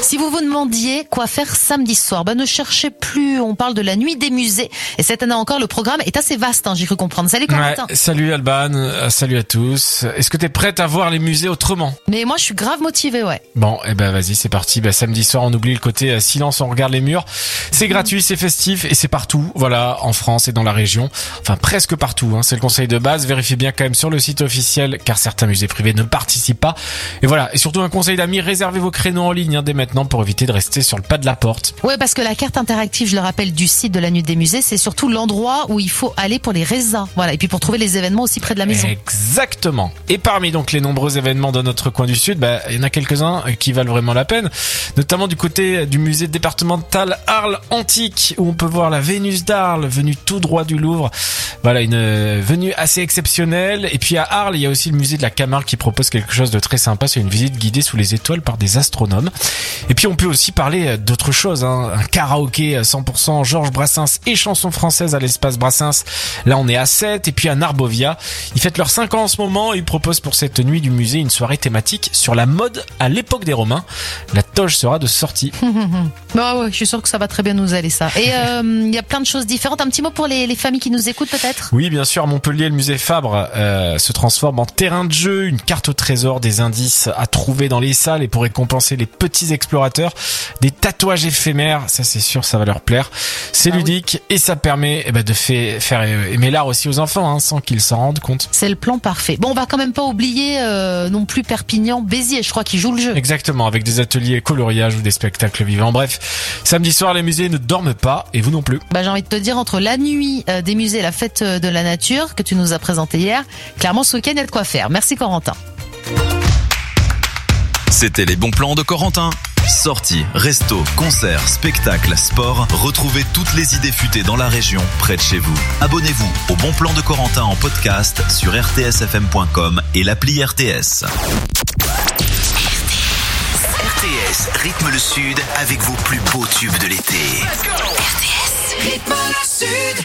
Si vous vous demandiez quoi faire samedi soir, ne cherchez plus, on parle de la nuit des musées. Et cette année encore, le programme est assez vaste, j'ai cru comprendre. Salut Corentin. Ouais, salut Alban, salut à tous. Est-ce que t'es prête à voir les musées autrement? Mais moi je suis grave motivée, ouais. Bon, vas-y, c'est parti. Samedi soir, on oublie le côté silence, on regarde les murs. C'est gratuit, c'est festif et c'est partout, voilà, en France et dans la région. Enfin, presque partout, c'est le conseil de base. Vérifiez bien quand même sur le site officiel, car certains musées privés ne participent pas. Et voilà, et surtout un conseil d'amis, réservez vos créneaux en ligne dès maintenant pour éviter de rester sur le pas de la porte. Ouais, parce que la carte interactive, je le rappelle, du site de la nuit des musées, c'est surtout l'endroit où il faut aller pour les résas. Voilà, et puis pour trouver les événements aussi près de la maison. Exactement. Et parmi donc les nombreux événements dans notre coin du sud, il y en a quelques-uns qui valent vraiment la peine, notamment du côté du musée départemental Arles Antique, où on peut voir la Vénus d'Arles, venue tout droit du Louvre. Voilà, une venue assez exceptionnelle. Et puis à Arles, il y a aussi le musée de la Camargue qui propose quelque chose de très sympa, c'est une visite guidée sous les étoiles par des astronomes. Et puis on peut aussi parler d'autres choses, un karaoké 100% Georges Brassens et chansons françaises à l'espace Brassens. Là on est à 7. Et puis à Narbovia, ils fêtent leurs 5 ans en ce moment et ils proposent pour cette nuit du musée une soirée thématique sur la mode à l'époque des Romains. La toge sera de sortie. Ouais, je suis sûr que ça va très bien nous aller ça. Et il y a plein de choses différentes. Un petit mot pour les familles qui nous écoutent peut-être? Oui, bien sûr, à Montpellier, le musée Fabre se transforme en terrain de jeu, une carte au trésor, des indices à trouver dans les salles et pour récompenser les petits explorateurs, des tatouages éphémères, ça c'est sûr, ça va leur plaire. C'est ludique et ça permet de faire aimer l'art aussi aux enfants sans qu'ils s'en rendent compte. C'est le plan parfait. Bon, on va quand même pas oublier non plus Perpignan, Béziers, je crois qu'ils jouent le jeu. Exactement, avec des ateliers coloriage ou des spectacles vivants. Bref, samedi soir, les musées ne dorment pas et vous non plus. J'ai envie de te dire, entre la nuit des musées et la fête de la nature que tu nous as présenté hier, clairement ce week-end il y a de quoi faire. Merci Corentin. C'était les bons plans de Corentin. Sorties, restos, concerts, spectacles, sport, retrouvez toutes les idées futées dans la région, près de chez vous. Abonnez-vous au Bon Plan de Corentin en podcast sur rtsfm.com et l'appli RTS. RTS rythme le sud avec vos plus beaux tubes de l'été. RTS rythme le sud.